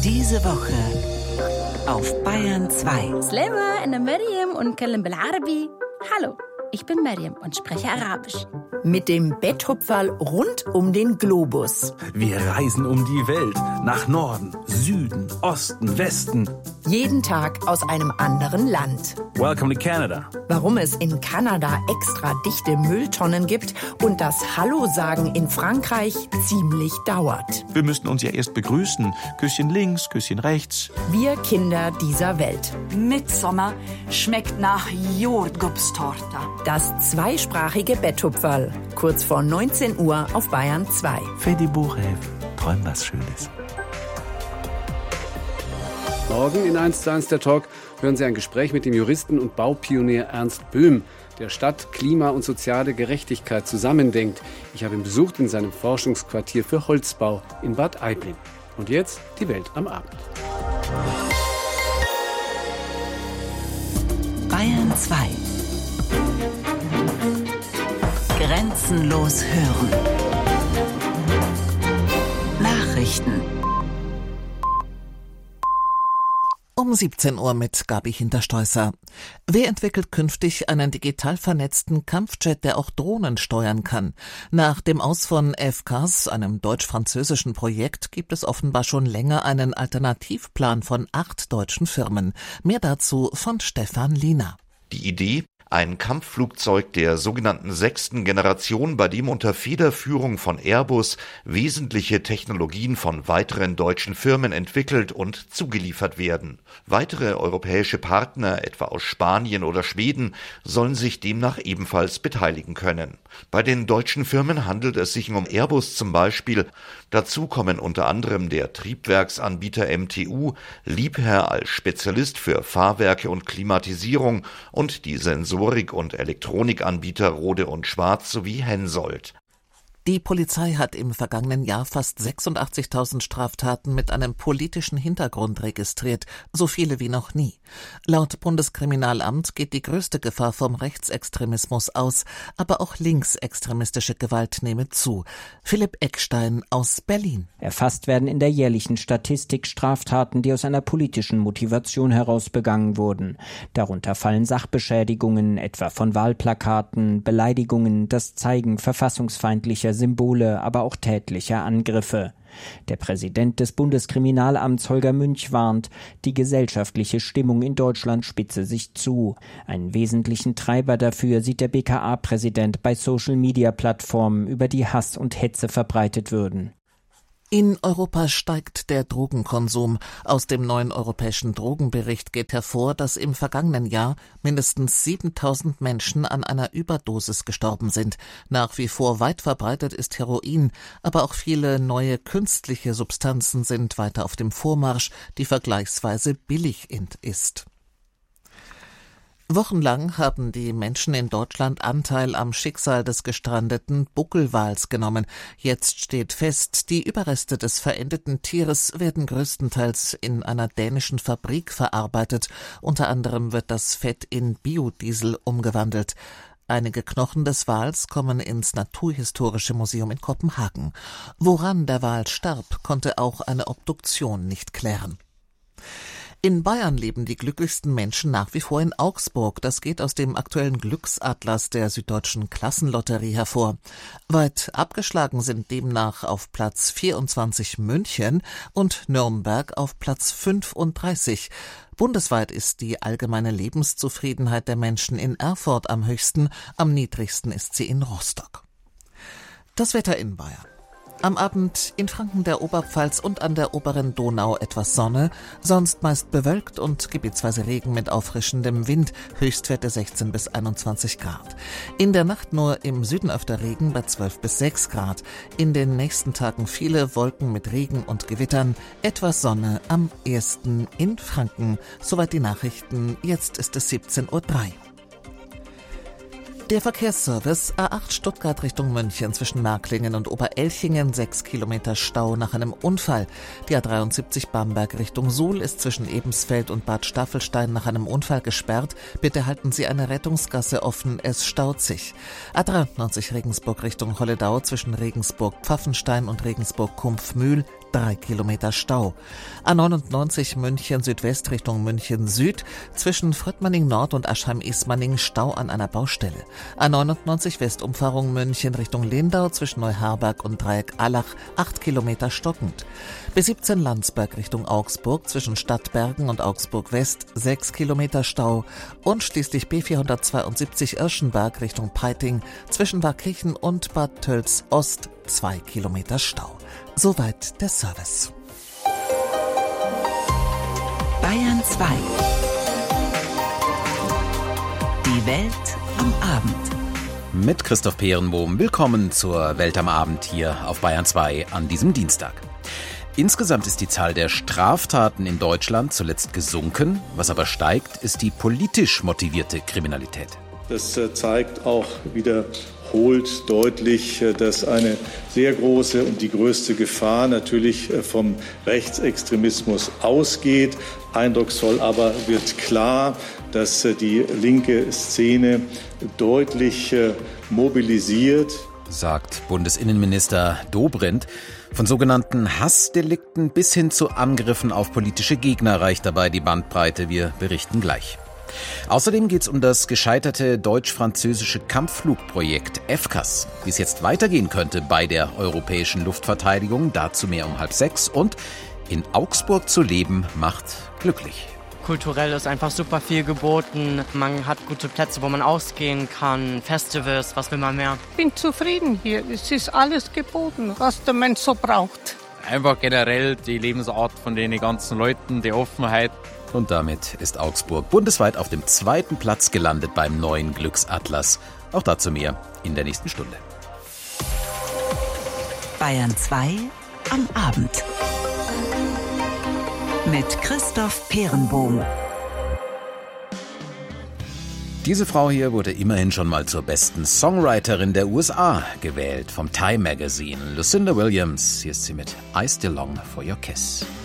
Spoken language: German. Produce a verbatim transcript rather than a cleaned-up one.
Diese Woche auf Bayern zwei. Slema, أنا مريم ونتكلم بالعربي. Hallo, ich bin Mariam und spreche Arabisch. Mit dem Betthupferl rund um den Globus. Wir reisen um die Welt, nach Norden, Süden, Osten, Westen. Jeden Tag aus einem anderen Land. Welcome to Canada. Warum es in Kanada extra dichte Mülltonnen gibt und das Hallo-Sagen in Frankreich ziemlich dauert. Wir müssten uns ja erst begrüßen. Küsschen links, Küsschen rechts. Wir Kinder dieser Welt. Midsommar schmeckt nach Jordgubbstorte. Das zweisprachige Betthupferl. Kurz vor neunzehn Uhr auf Bayern zwei. Fais Buch, träum was Schönes. Morgen in eins zu eins der Talk hören Sie ein Gespräch mit dem Juristen und Baupionier Ernst Böhm, der Stadt, Klima und soziale Gerechtigkeit zusammendenkt. Ich habe ihn besucht in seinem Forschungsquartier für Holzbau in Bad Aibling. Und jetzt die Welt am Abend. Bayern zwei. Grenzenlos hören. Nachrichten. Um siebzehn Uhr mit Gabi Hinterstoisser. Wer entwickelt künftig einen digital vernetzten Kampfjet, der auch Drohnen steuern kann? Nach dem Aus von F C A S, einem deutsch-französischen Projekt, gibt es offenbar schon länger einen Alternativplan von acht deutschen Firmen. Mehr dazu von Stefan Liener. Die Idee? Ein Kampfflugzeug der sogenannten sechsten Generation, bei dem unter Federführung von Airbus wesentliche Technologien von weiteren deutschen Firmen entwickelt und zugeliefert werden. Weitere europäische Partner, etwa aus Spanien oder Schweden, sollen sich demnach ebenfalls beteiligen können. Bei den deutschen Firmen handelt es sich um Airbus zum Beispiel. Dazu kommen unter anderem der Triebwerksanbieter M T U, Liebherr als Spezialist für Fahrwerke und Klimatisierung und die Sensoren und Elektronikanbieter Rode und Schwarz sowie Hensoldt. Die Polizei hat im vergangenen Jahr fast sechsundachtzigtausend Straftaten mit einem politischen Hintergrund registriert, so viele wie noch nie. Laut Bundeskriminalamt geht die größte Gefahr vom Rechtsextremismus aus, aber auch linksextremistische Gewalt nehme zu. Philipp Eckstein aus Berlin. Erfasst werden in der jährlichen Statistik Straftaten, die aus einer politischen Motivation heraus begangen wurden. Darunter fallen Sachbeschädigungen, etwa von Wahlplakaten, Beleidigungen, das Zeigen verfassungsfeindlicher Symbole, aber auch tätliche Angriffe. Der Präsident des Bundeskriminalamts Holger Münch warnt, die gesellschaftliche Stimmung in Deutschland spitze sich zu. Einen wesentlichen Treiber dafür sieht der B K A-Präsident bei Social-Media-Plattformen, über die Hass und Hetze verbreitet würden. In Europa steigt der Drogenkonsum. Aus dem neuen europäischen Drogenbericht geht hervor, dass im vergangenen Jahr mindestens siebentausend Menschen an einer Überdosis gestorben sind. Nach wie vor weit verbreitet ist Heroin, aber auch viele neue künstliche Substanzen sind weiter auf dem Vormarsch, die vergleichsweise billig ist. Wochenlang haben die Menschen in Deutschland Anteil am Schicksal des gestrandeten Buckelwals genommen. Jetzt steht fest, die Überreste des verendeten Tieres werden größtenteils in einer dänischen Fabrik verarbeitet. Unter anderem wird das Fett in Biodiesel umgewandelt. Einige Knochen des Wals kommen ins Naturhistorische Museum in Kopenhagen. Woran der Wal starb, konnte auch eine Obduktion nicht klären. In Bayern leben die glücklichsten Menschen nach wie vor in Augsburg. Das geht aus dem aktuellen Glücksatlas der Süddeutschen Klassenlotterie hervor. Weit abgeschlagen sind demnach auf Platz vierundzwanzig München und Nürnberg auf Platz fünfunddreißig. Bundesweit ist die allgemeine Lebenszufriedenheit der Menschen in Erfurt am höchsten, am niedrigsten ist sie in Rostock. Das Wetter in Bayern. Am Abend in Franken, der Oberpfalz und an der oberen Donau etwas Sonne, sonst meist bewölkt und gebietsweise Regen mit auffrischendem Wind, Höchstwerte sechzehn bis einundzwanzig Grad. In der Nacht nur im Süden öfter Regen bei zwölf bis sechs Grad. In den nächsten Tagen viele Wolken mit Regen und Gewittern, etwas Sonne am ehesten in Franken. Soweit die Nachrichten, jetzt ist es siebzehn Uhr drei. Der Verkehrsservice A acht Stuttgart Richtung München zwischen Märklingen und Oberelchingen, sechs Kilometer Stau nach einem Unfall. Die A dreiundsiebzig Bamberg Richtung Suhl ist zwischen Ebensfeld und Bad Staffelstein nach einem Unfall gesperrt. Bitte halten Sie eine Rettungsgasse offen, es staut sich. A dreiundneunzig Regensburg Richtung Holledau zwischen Regensburg-Pfaffenstein und Regensburg-Kumpfmühl, drei Kilometer Stau. A neunundneunzig München Südwest Richtung München Süd, zwischen Fröttmanning Nord und Aschheim-Ismaning Stau an einer Baustelle. A neunundneunzig Westumfahrung München Richtung Lindau, zwischen Neuharberg und Dreieck Allach, acht Kilometer stockend. B siebzehn Landsberg Richtung Augsburg, zwischen Stadtbergen und Augsburg West, sechs Kilometer Stau. Und schließlich B vierhundertzweiundsiebzig Irschenberg Richtung Peiting, zwischen Warkirchen und Bad Tölz Ost, zwei Kilometer Stau. Soweit der Service. Bayern zwei. Die Welt am Abend. Mit Christoph Peerenbohm. Willkommen zur Welt am Abend hier auf Bayern zwei an diesem Dienstag. Insgesamt ist die Zahl der Straftaten in Deutschland zuletzt gesunken. Was aber steigt, ist die politisch motivierte Kriminalität. Das zeigt auch wiederholt deutlich, dass eine sehr große und die größte Gefahr natürlich vom Rechtsextremismus ausgeht. Eindrucksvoll aber wird klar, dass die linke Szene deutlich mobilisiert, sagt Bundesinnenminister Dobrindt. Von sogenannten Hassdelikten bis hin zu Angriffen auf politische Gegner reicht dabei die Bandbreite. Wir berichten gleich. Außerdem geht es um das gescheiterte deutsch-französische Kampfflugprojekt FCAS. Wie es jetzt weitergehen könnte bei der europäischen Luftverteidigung, dazu mehr um halb sechs. Und in Augsburg zu leben macht glücklich. Kulturell ist einfach super viel geboten. Man hat gute Plätze, wo man ausgehen kann, Festivals, was will man mehr? Ich bin zufrieden hier. Es ist alles geboten, was der Mensch so braucht. Einfach generell die Lebensart von den ganzen Leuten, die Offenheit. Und damit ist Augsburg bundesweit auf dem zweiten Platz gelandet beim neuen Glücksatlas. Auch dazu mehr in der nächsten Stunde. Bayern zwei am Abend. Mit Christoph Peerenbohm. Diese Frau hier wurde immerhin schon mal zur besten Songwriterin der U S A gewählt vom Time Magazine. Lucinda Williams, hier ist sie mit I Still Long for Your Kiss.